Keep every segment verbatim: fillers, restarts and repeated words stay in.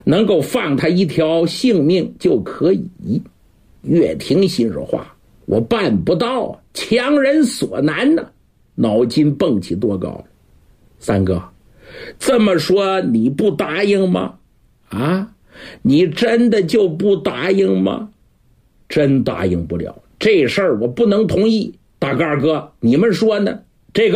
能够放他一条性命就可以。岳霆心说话，我办不到，强人所难呢、啊，脑筋蹦起多高了。三哥，这么说你不答应吗？啊，你真的就不答应吗？真答应不了，这事儿我不能同意。大个儿哥，你们说呢？这个，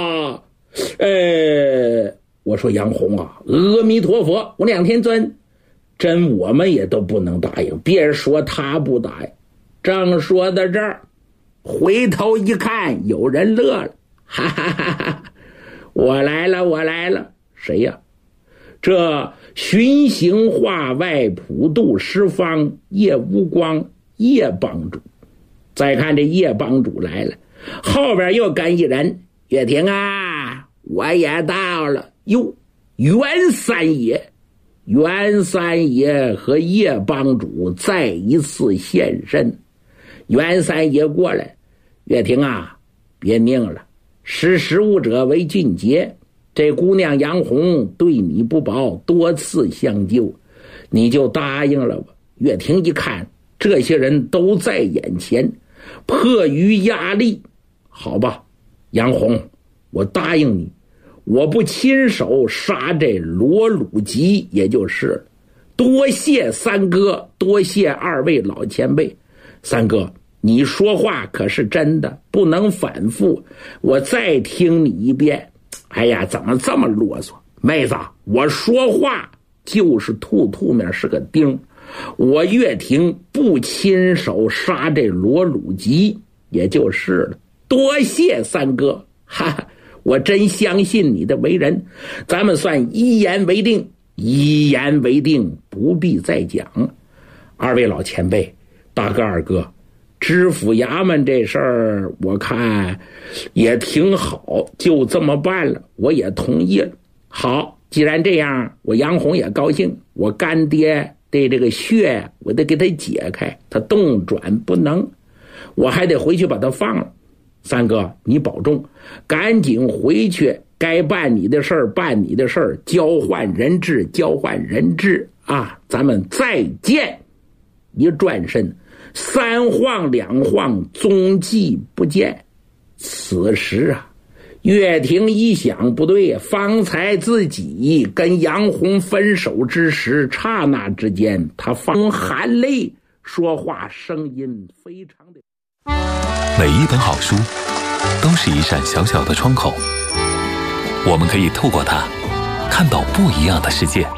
呃，我说杨红啊，阿弥陀佛，无量天尊，真我们也都不能答应，别说他不答应。正说到这儿，回头一看，有人乐了，哈哈哈哈！我来了，我来了，谁呀？这巡行化外，普度十方，叶无光，叶帮主。再看这叶帮主来了，后边又跟一人，岳霆啊，我也到了。哟，袁三爷，袁三爷和叶帮主再一次现身。袁三爷过来，岳霆啊，别拧了，识时务者为俊杰。这姑娘杨红对你不薄，多次相救，你就答应了吧。岳霆一看，这些人都在眼前，迫于压力，好吧，杨红，我答应你，我不亲手杀这罗鲁吉也就是了。多谢三哥，多谢二位老前辈。三哥，你说话可是真的，不能反复，我再听你一遍。哎呀，怎么这么啰嗦？妹子，我说话就是兔兔面是个钉，我岳霆不亲手杀这罗鲁吉也就是了。多谢三哥，哈哈，我真相信你的为人，咱们算一言为定，一言为定，不必再讲。二位老前辈，大哥二哥，知府衙门这事儿我看也挺好，就这么办了，我也同意了。好，既然这样，我杨红也高兴，我干爹对这个穴我得给他解开，他动转不能，我还得回去把他放了。三哥，你保重，赶紧回去，该办你的事儿办你的事儿，交换人质交换人质啊，咱们再见。一转身，三晃两晃，踪迹不见。此时啊，岳霆一想，不对，方才自己跟杨红分手之时，刹那之间他放含泪，说话声音非常的。 每一本好书都是一扇小小的窗口，我们可以透过它看到不一样的世界。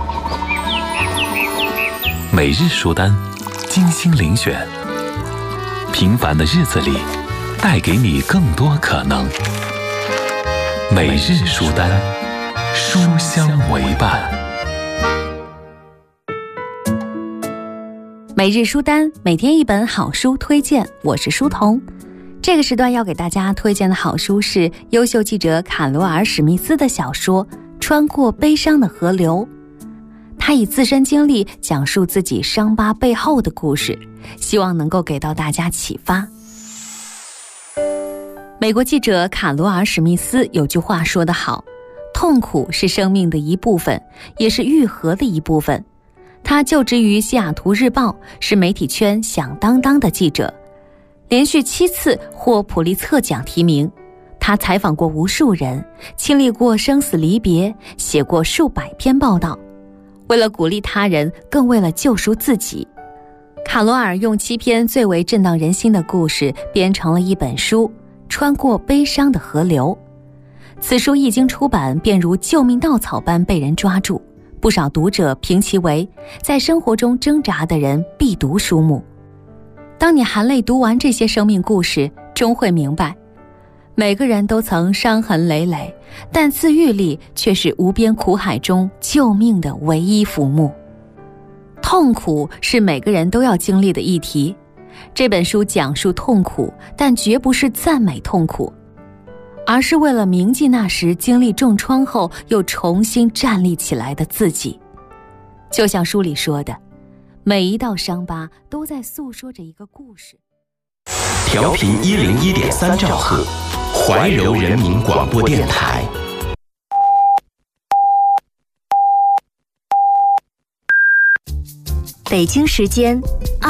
每日书单，精心遴选，平凡的日子里带给你更多可能。每日书单，书香为伴。 每日书单，每天一本好书推荐，我是书童。这个时段要给大家推荐的好书是优秀记者卡罗尔·史密斯的小说《穿过悲伤的河流》。他以自身经历讲述自己伤疤背后的故事，希望能够给到大家启发。美国记者卡罗尔·史密斯有句话说得好，痛苦是生命的一部分，也是愈合的一部分。他就职于西雅图日报，是媒体圈响当当的记者，连续七次获普利策奖提名。他采访过无数人，经历过生死离别，写过数百篇报道。为了鼓励他人，更为了救赎自己，卡罗尔用七篇最为震荡人心的故事编成了一本书《穿过悲伤的河流》。此书一经出版，便如救命稻草般被人抓住，不少读者评其为在生活中挣扎的人必读书目。当你含泪读完这些生命故事，终会明白，每个人都曾伤痕累累，但自愈力却是无边苦海中救命的唯一浮木。痛苦是每个人都要经历的议题。这本书讲述痛苦，但绝不是赞美痛苦，而是为了铭记那时经历重创后又重新站立起来的自己。就像书里说的，每一道伤疤都在诉说着一个故事。 调频一零一点三兆赫，怀柔人民广播电台。 北京时间